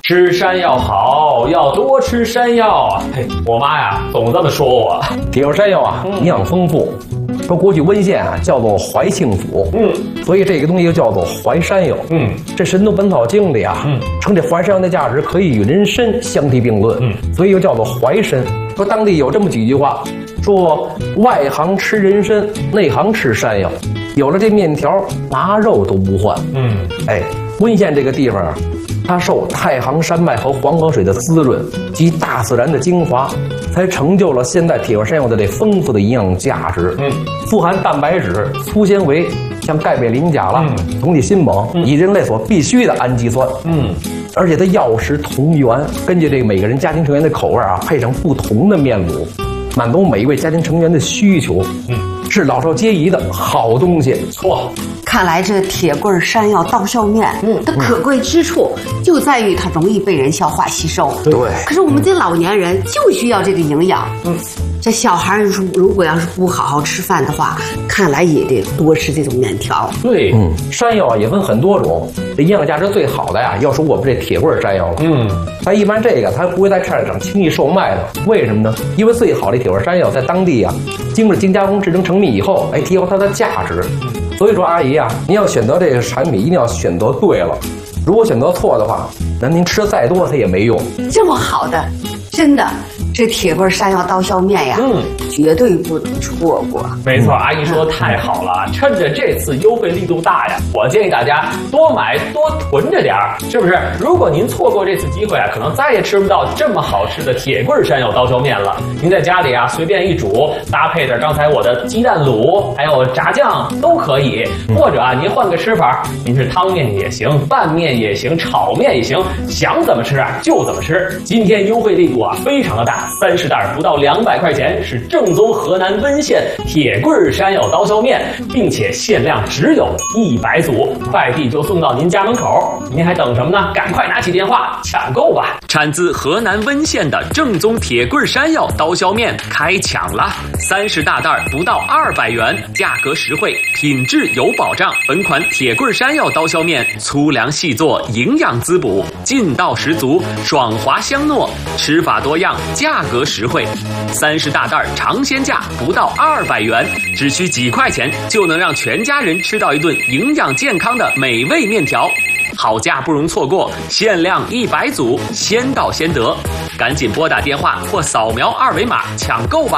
吃山药好，要多吃山药啊！嘿，我妈呀，总这么说我。 铁味山药啊，营养丰富。说过去温县啊叫做怀庆府，所以这个东西就叫做怀山药。这《神农本草经》里啊，称这怀山药的价值可以与人参相提并论，所以又叫做怀参。说当地有这么几句话，说外行吃人参，内行吃山药，有了这面条，拿肉都不换。温县这个地方啊，它受太行山脉和黄河水的滋润及大自然的精华，才成就了现代铁味山药的这丰富的营养价值。富含蛋白质、粗纤维，像钙、镁、磷、钾啦，同体心锰，以人类所必需的氨基酸。而且它药食同源，根据这个每个人家庭成员的口味啊，配上不同的面卤，满足每一位家庭成员的需求。是老少皆宜的好东西。 错。 看来这铁棍山药刀削面，它可贵之处就在于它容易被人消化吸收。 对。 可是我们这老年人就需要这个营养。这小孩如果要是不好好吃饭的话，看来也得多吃这种面条。 对。 山药啊也分很多种，这营养价值最好的呀，要说我们这铁棍山药了。它一般这个它不会在菜市场轻易售卖的，为什么呢？因为最好的铁棍山药在当地啊，经过精加工制成成蜜以后，提高它的价值。所以说，阿姨啊，您要选择这个产品，一定要选择对了。如果选择错的话，那您吃的再多，它也没用。 这么好的，真的，这铁棍山药刀削面呀，绝对不能错过。 没错，阿姨说的太好了，趁着这次优惠力度大呀，我建议大家多买多囤着点儿，是不是？如果您错过这次机会啊，可能再也吃不到这么好吃的铁棍山药刀削面了。您在家里啊随便一煮，搭配着刚才我的鸡蛋卤，还有炸酱都可以。或者啊，您换个吃法，您是汤面也行，拌面也行，炒面也行，想怎么吃啊就怎么吃。今天优惠力度啊非常的大，30袋不到200块钱，是正宗河南温县铁棍山药刀削面，并且限量只有100组，快递就送到您家门口。您还等什么呢？赶快拿起电话抢购吧！产自河南温县的正宗铁棍山药刀削面开抢了，30大袋不到200元，价格实惠，品质有保障。本款铁棍山药刀削面粗粮细做，营养滋补，劲道十足，爽滑香糯，吃法多样，价格实惠。30大袋尝鲜价不到200元，只需几块钱就能让全家人吃到一顿营养健康的美味面条。好价不容错过，限量100组，先到先得，赶紧拨打电话或扫描2维码抢购吧。